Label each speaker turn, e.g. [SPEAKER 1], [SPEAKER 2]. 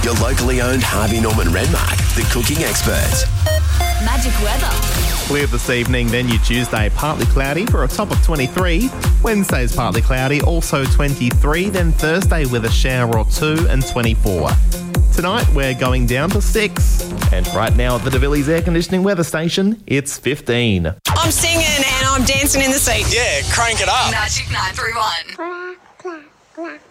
[SPEAKER 1] Your locally owned Harvey Norman Renmark, the cooking expert.
[SPEAKER 2] Magic weather.
[SPEAKER 3] Clear this evening, then your Tuesday partly cloudy for a top of 23. Wednesday's partly cloudy, also 23. Then Thursday with a shower or two and 24. Tonight we're going down to 6. And right now at the DeVillies Air Conditioning weather station, it's 15.
[SPEAKER 4] I'm singing and I'm dancing in the seat.
[SPEAKER 5] Yeah, crank it up.
[SPEAKER 2] Magic 931.